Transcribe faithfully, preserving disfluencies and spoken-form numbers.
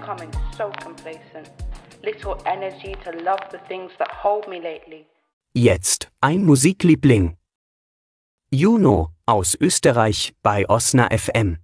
becoming so complacent. Little energy to love the things that hold me lately. Jetzt ein Musikliebling. Juno aus Österreich bei Osna F M.